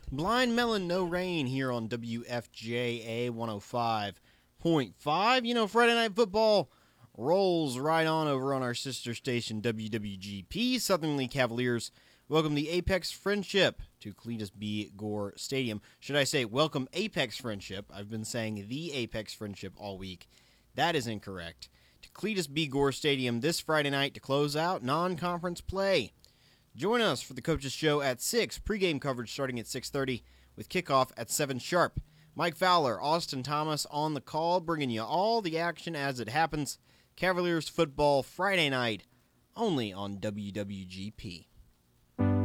Blind Melon, no rain here on WFJA 105.5. You know, Friday Night Football rolls right on over on our sister station, WWGP. Southern Lee Cavaliers welcome the Apex Friendship to Cletus B. Gore Stadium. Should I say, welcome Apex Friendship? I've been saying the Apex Friendship all week. That is incorrect. To Cletus B. Gore Stadium this Friday night to close out non-conference play. Join us for the Coaches Show at 6, pregame coverage starting at 6:30 with kickoff at 7 sharp. Mike Fowler, Austin Thomas on the call, bringing you all the action as it happens. Cavaliers football Friday night, only on WWGP.